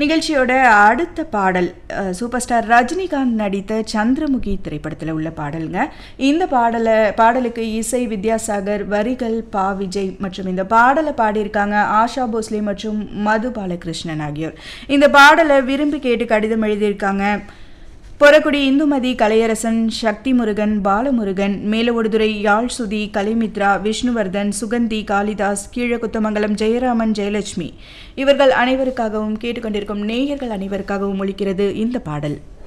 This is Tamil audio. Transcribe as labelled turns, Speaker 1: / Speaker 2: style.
Speaker 1: நிகழ்ச்சியோட அடுத்த பாடல் சூப்பர் ஸ்டார் ரஜினிகாந்த் நடித்த சந்திரமுகி திரைப்படத்தில் உள்ள பாடலுங்க. இந்த பாடலுக்கு இசை வித்யாசாகர், வரிகள் பா விஜய் மற்றும் இந்த பாடலை பாடியிருக்காங்க ஆஷா போஸ்லே மற்றும் மது பாலகிருஷ்ணன் ஆகியோர். இந்த பாடலை விரும்பி கேட்டு கடிதம் எழுதியிருக்காங்க பொறக்குடி இந்துமதி, கலையரசன், சக்தி முருகன், பாலமுருகன், மேலவொடுதுறை யாழ் சுதி, கலைமித்ரா, விஷ்ணுவர்தன், சுகந்தி, காளிதாஸ், கீழக்குத்தமங்கலம், ஜெயராமன், ஜெயலட்சுமி இவர்கள் அனைவருக்காகவும் கேட்டுக்கொண்டிருக்கும் நேயர்கள் அனைவருக்காகவும் ஒலிக்கிறது இந்த பாடல்.